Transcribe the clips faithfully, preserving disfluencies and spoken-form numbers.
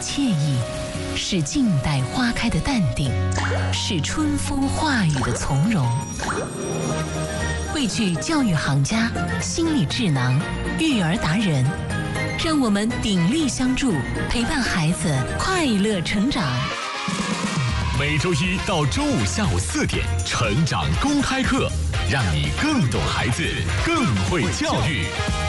惬意，是静待花开的淡定，是春风化雨的从容。汇聚教育行家、心理智囊、育儿达人，让我们鼎力相助，陪伴孩子快乐成长。 每周一到周五下午四点，成长公开课，让你更懂孩子，更会教育。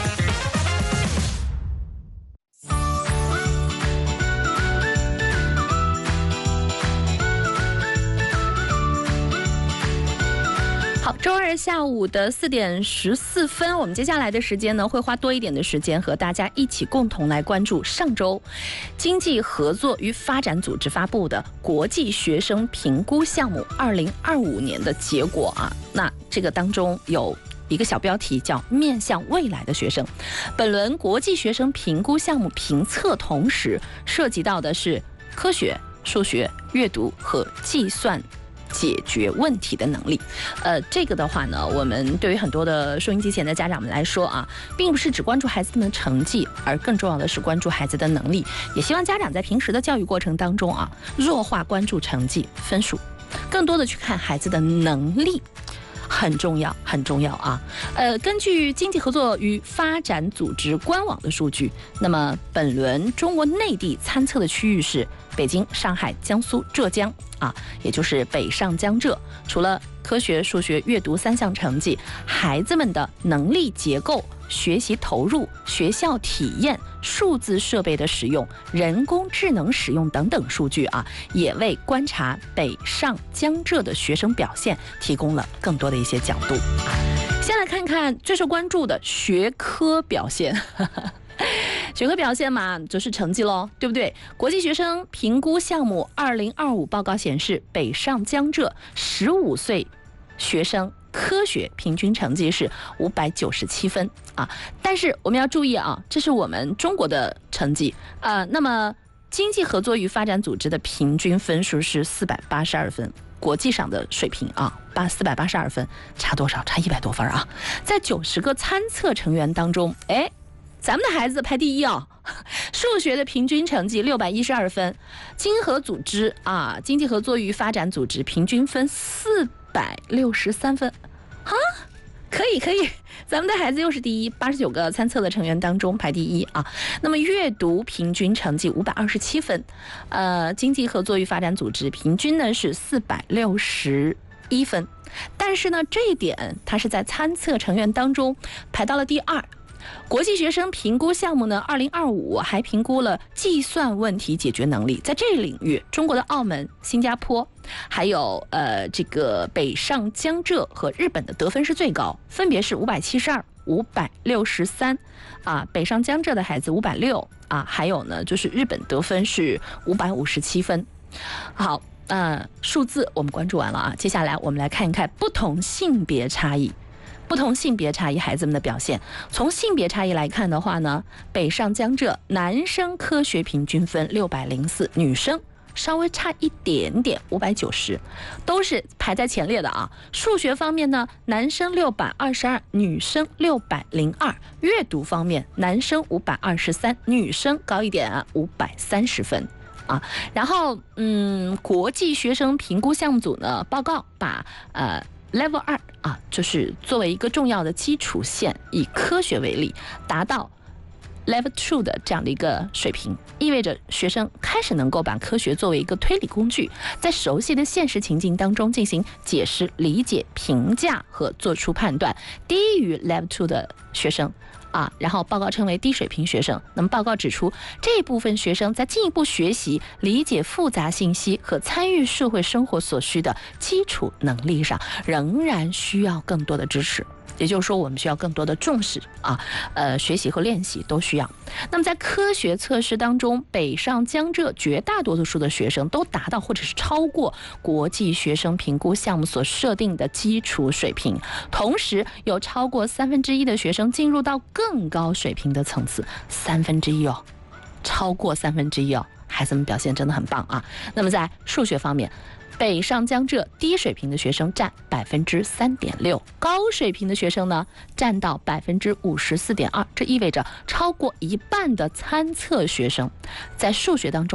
好，周二下午的四点十四分，我们接下来的时间呢，会花多一点的时间和大家一起共同来关注上周经济合作与发展组织发布的国际学生评估项目二零二五年的结果啊。那这个当中有一个小标题叫面向未来的学生。本轮国际学生评估项目评测同时涉及到的是科学、数学、阅读和计算解决问题的能力。呃，这个的话呢，我们对于很多的收音机前的家长们来说啊，并不是只关注孩子们的成绩，而更重要的是关注孩子的能力。也希望家长在平时的教育过程当中啊，弱化关注成绩分数，更多的去看孩子的能力。很重要，很重要啊！呃，根据经济合作与发展组织官网的数据，那么本轮中国内地参测的区域是北京、上海、江苏、浙江啊，也就是北上江浙。除了科学、数学、阅读三项成绩，孩子们的能力结构、学习投入、学校体验、数字设备的使用、人工智能使用等等数据啊，也为观察北上江浙的学生表现提供了更多的一些角度啊。先来看看最受关注的学科表现。学科表现嘛，就是成绩咯，对不对？国际学生评估项目二零二五报告显示，北上江浙十五岁学生科学平均成绩是五百九十七分啊。但是我们要注意啊，这是我们中国的成绩啊、呃。那么经济合作与发展组织的平均分数是四百八十二分。国际上的水平啊，八四百八十二分，差多少？差一百多分啊！在九十个参测成员当中，哎，咱们的孩子排第一啊！数学的平均成绩六百一十二分，经合组织啊，经济合作与发展组织平均分四百六十三分，啊，可以可以，咱们的孩子又是第一，八十九个参测的成员当中排第一啊。那么阅读平均成绩五百二十七分，呃，经济合作与发展组织平均呢是四百六十一分，但是呢，这一点它是在参测成员当中排到了第二。国际学生评估项目呢，二零二五还评估了计算问题解决能力。在这一领域，中国的澳门、新加坡，还有呃这个北上江浙和日本的得分是最高，分别是五百七十二、五百六十三啊，北上江浙的孩子五百六啊，还有呢就是日本得分是五百五十七分。好，呃，数字我们关注完了啊，接下来我们来看一看不同性别差异。不同性别差异孩子们的表现，从性别差异来看的话呢，北上江浙男生科学平均分六百零四，女生稍微差一点点五百九十，都是排在前列的啊。数学方面呢，男生六百二十二，女生六百零二。阅读方面，男生五百二十三，女生高一点啊，五百三十分。啊，然后嗯，国际学生评估项目组呢报告把呃。Level 二啊，就是作为一个重要的基础线，以科学为例，达到 Level 二的这样的一个水平，意味着学生开始能够把科学作为一个推理工具，在熟悉的现实情境当中进行解释、理解、评价和做出判断。低于 Level 二的学生啊，然后报告称为低水平学生。那么报告指出，这一部分学生在进一步学习、理解复杂信息和参与社会生活所需的基础能力上，仍然需要更多的支持。也就是说，我们需要更多的重视啊，呃，学习和练习都需要。那么在科学测试当中，北上江浙绝大多数的学生都达到或者是超过国际学生评估项目所设定的基础水平，同时有超过三分之一的学生进入到更高水平的层次，三分之一哦，超过三分之一哦，孩子们表现真的很棒啊。那么在数学方面，北上江浙低水平的学生占百分之三点六，高水平的学生呢占到百分之五十四点二，这意味着超过一半的参测学生在数学当中